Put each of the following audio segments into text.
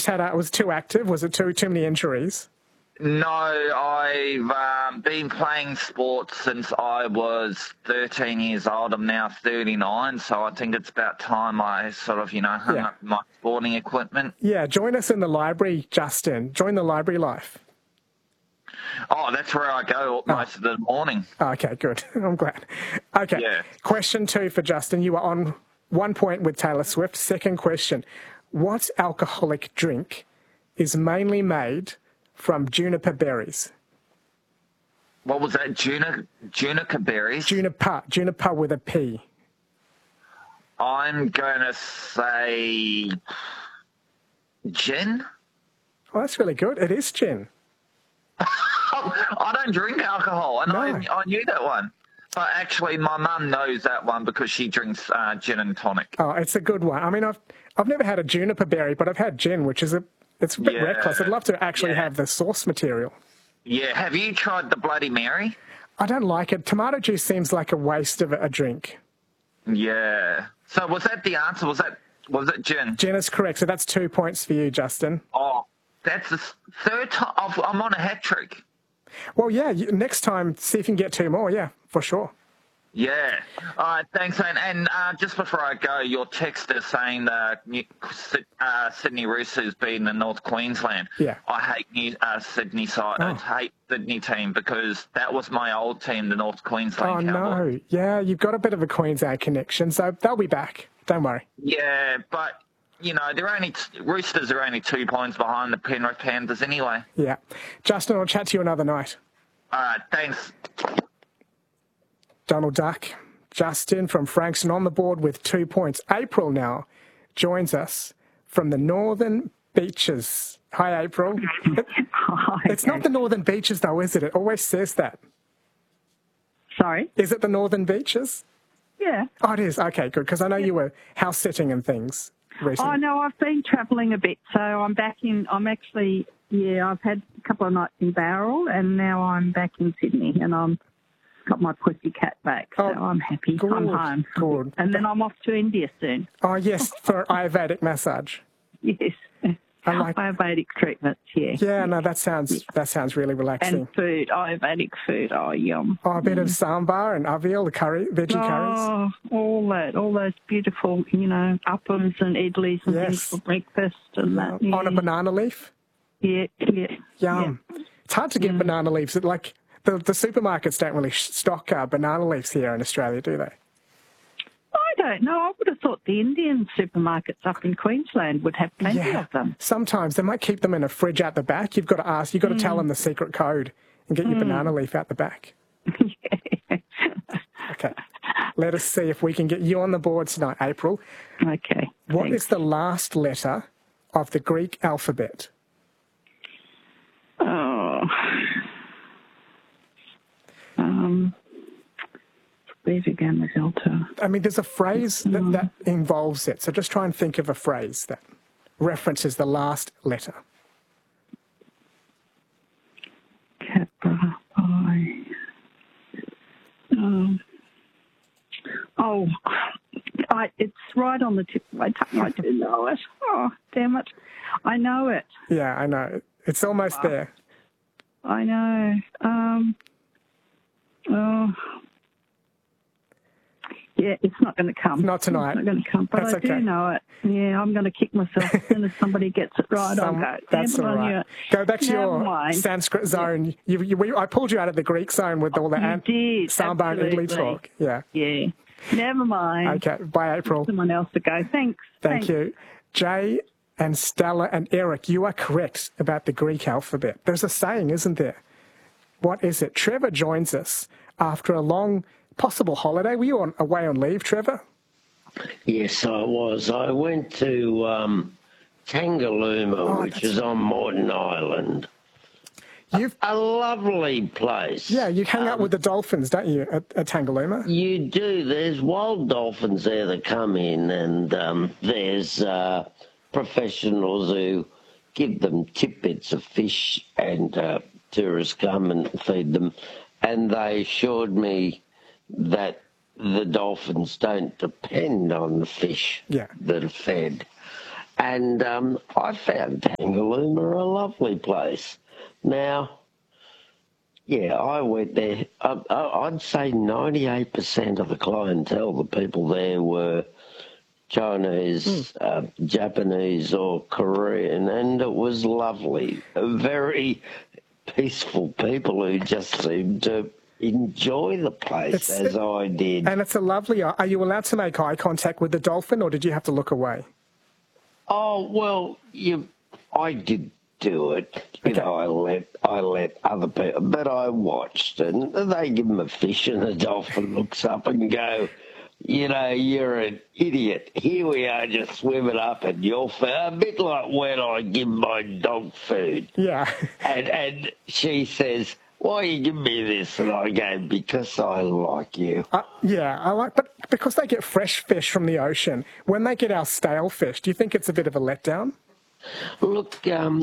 just had was it too active? Was it too many injuries? No, I've been playing sports since I was 13 years old. I'm now 39, so I think it's about time I sort of, hung up my sporting equipment. Yeah, join us in the library, Justin. Join the library life. Oh, that's where I go most of the morning. Okay, good. I'm glad. Okay, Yeah. Question 2 for Justin. You are on 1 point with Taylor Swift. Second question. What alcoholic drink is mainly made from juniper berries? What was that? Juniper berries? Juniper with a P. I'm going to say gin. Oh, that's really good. It is gin. I don't drink alcohol, and I knew that one. But actually, my mum knows that one because she drinks gin and tonic. Oh, it's a good one. I mean, I've never had a juniper berry, but I've had gin, which is it's a bit reckless. I'd love to actually have the source material. Yeah. Have you tried the Bloody Mary? I don't like it. Tomato juice seems like a waste of a drink. Yeah. So was that the answer? Was it gin? Gin is correct. So that's 2 points for you, Justin. Oh, that's the third time. I'm on a hat trick. Well, yeah, next time, see if you can get 2 more. Yeah, for sure. Yeah. All right, thanks, man. And just before I go, your text is saying Sydney Roosters beating the North Queensland. Yeah. I hate Sydney side. I hate Sydney team because that was my old team, the North Queensland Cowboys. No. Yeah, you've got a bit of a Queensland connection, so they'll be back. Don't worry. Yeah, but... Roosters are only 2 points behind the Penrith Panthers anyway. Yeah. Justin, I'll chat to you another night. All right, thanks. Donald Duck. Justin from Frankston on the board with 2 points. April now joins us from the Northern Beaches. Hi, April. Hi. It's not the Northern Beaches, though, is it? It always says that. Sorry? Is it the Northern Beaches? Yeah. Oh, it is. Okay, good, because I know you were house sitting and things recently. Oh, no, I've been travelling a bit, so I'm back in. I've had a couple of nights in Bowral, and now I'm back in Sydney, and I'm got my pussy cat back, so I'm happy. Good, I'm home. Good. And then I'm off to India soon. Oh, yes, for Ayurvedic massage. Yes. Ayurvedic treatments, yeah. Yeah, no, that sounds really relaxing. And food, Ayurvedic food, oh, yum. Oh, a bit of sambar and avial, the curry, veggie curries. Oh, all those beautiful, uppams and idlis and things for breakfast and that. Yeah. On a banana leaf? Yeah. Yum. Yeah. It's hard to get banana leaves. Like, the supermarkets don't really stock banana leaves here in Australia, do they? I don't know. I would have thought the Indian supermarkets up in Queensland would have plenty of them. Sometimes they might keep them in a fridge out the back. You've got to tell them the secret code and get your banana leaf out the back. Yeah. Okay. Let us see if we can get you on the board tonight, April. Okay. What is the last letter of the Greek alphabet? Oh. Beta, gamma, delta. I mean, there's a phrase that involves it. So just try and think of a phrase that references the last letter. Kappa, Pi. It's right on the tip of my tongue. I do know it. Oh, damn it. I know it. Yeah, I know. It's almost there. I know. Yeah, it's not going to come. Not tonight. It's not going to come, but That's I do know it. Yeah, I'm going to kick myself as soon as somebody gets it right. I'll go. That's all right. Go back to your Sanskrit zone. I pulled you out of the Greek zone with all the sambar and idli talk. Yeah. Yeah. Never mind. Okay. Bye, April. Someone else to go. Thanks. Thank you. Jay and Stella and Eric, you are correct about the Greek alphabet. There's a saying, isn't there? What is it? Trevor joins us after a long possible holiday. Were you away on leave, Trevor? Yes, I was. I went to Tangalooma, which is on Moreton Island. A lovely place. Yeah, you hang out with the dolphins, don't you, at Tangalooma? You do. There's wild dolphins there that come in, and there's professionals who give them tidbits of fish, and tourists come and feed them. And they assured me that the dolphins don't depend on the fish that are fed. And I found Tangalooma a lovely place. Now, yeah, I went there. I'd say 98% of the clientele, the people there were Chinese, Japanese or Korean, and it was lovely. Very peaceful people who just seemed to enjoy the place as I did. And it's a lovely... Are you allowed to make eye contact with the dolphin, or did you have to look away? Oh, well, I did do it. You know, I let other people, but I watched, and they give them a fish, and the dolphin looks up and go, you know, you're an idiot. Here we are just swimming up, and you're a bit like when I give my dog food. Yeah. And she says, why are you giving me this? And I go, because I like you. Yeah, but because they get fresh fish from the ocean, when they get our stale fish, do you think it's a bit of a letdown? Look,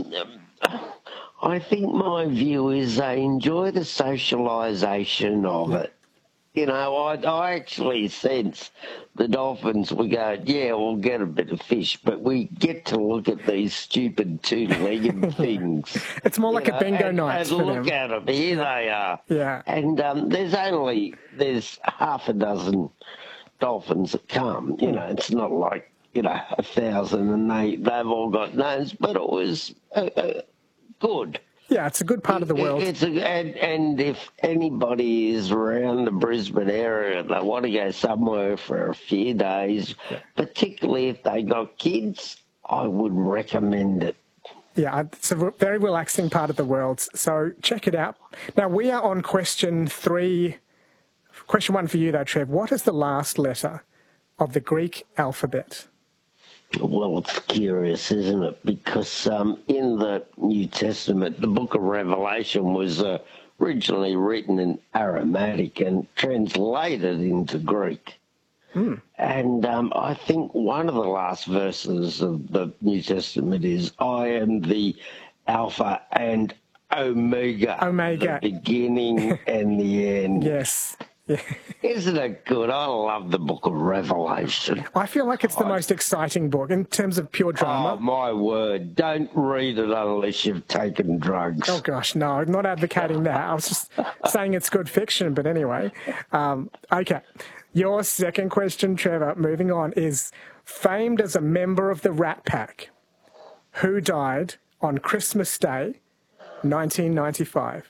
I think my view is they enjoy the socialisation of it. You know, I actually sense the dolphins, we go, yeah, we'll get a bit of fish, but we get to look at these stupid two-legged things. It's more like a bingo night for them. And look at them, here they are. Yeah. And there's half a dozen dolphins that come. You know, it's not like, 1,000 and they've all got names, but it was good. Yeah, it's a good part of the world. And if anybody is around the Brisbane area and they want to go somewhere for a few days, particularly if they got kids, I would recommend it. Yeah, it's a very relaxing part of the world, so check it out. Now, we are on question 3. Question 1 for you, though, Trev. What is the last letter of the Greek alphabet? Well, it's curious, isn't it? Because in the New Testament, the book of Revelation was originally written in Aramaic and translated into Greek. And I think one of the last verses of the New Testament is, I am the Alpha and Omega. The beginning and the end. Yes. Yeah. Isn't it good? I love the book of Revelation. I feel like it's the most exciting book in terms of pure drama. Oh, my word. Don't read it unless you've taken drugs. Oh, gosh, no. I'm not advocating that. I was just saying it's good fiction, but anyway. Okay. Your second question, Trevor, moving on, is famed as a member of the Rat Pack, who died on Christmas Day, 1995?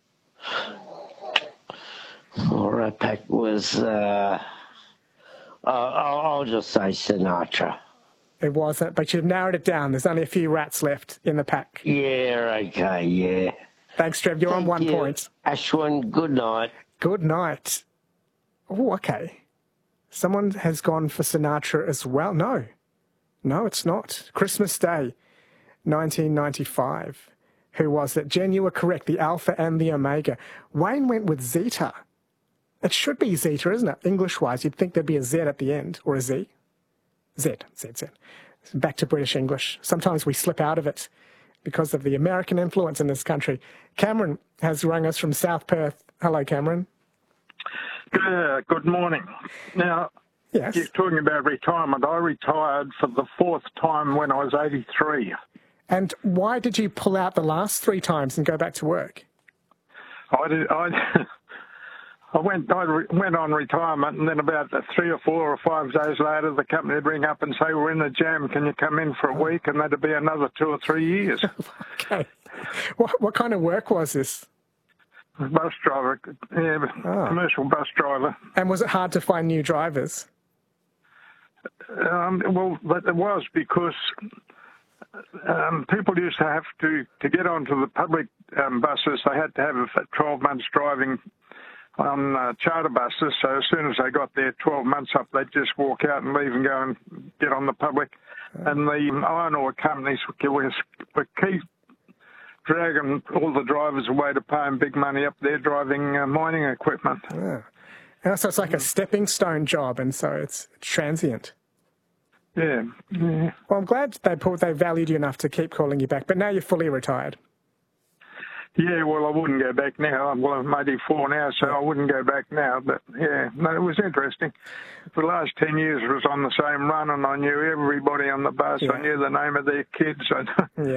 Rat Pack was, I'll just say Sinatra. It wasn't, but you've narrowed it down. There's only a few rats left in the pack. Yeah, okay, yeah. Thanks, Trev. You're on 1 point. Ashwin, good night. Good night. Oh, okay. Someone has gone for Sinatra as well. No, it's not. Christmas Day, 1995. Who was it? Jen, you were correct. The Alpha and the Omega. Wayne went with Zeta. It should be Zeta, isn't it? English-wise, you'd think there'd be a Z at the end, or a Z. Z. Back to British English. Sometimes we slip out of it because of the American influence in this country. Cameron has rung us from South Perth. Hello, Cameron. Good morning. Now, yes. You're talking about retirement. I retired for the 4th time when I was 83. And why did you pull out the last 3 times and go back to work? I went on retirement, and then about 3 or 4 or 5 days later, the company would ring up and say, we're in a jam, can you come in for a week? And that'd be another 2 or 3 years. Okay. What kind of work was this? Bus driver, commercial bus driver. And was it hard to find new drivers? Well, it was because people used to have to get onto the public buses, they had to have 12 months driving on charter buses. So as soon as they got their 12 months up, they'd just walk out and leave and go and get on the public. And the iron ore companies were keep dragging all the drivers away to pay them big money up there driving mining equipment. Yeah. So it's like a stepping stone job, and so it's transient. Yeah. Well, I'm glad they valued you enough to keep calling you back, but now you're fully retired. Yeah, well, I wouldn't go back now. Well, I'm 84 now, so I wouldn't go back now. But, yeah, no, it was interesting. For the last 10 years, I was on the same run, and I knew everybody on the bus. Yeah. I knew the name of their kids. Yeah.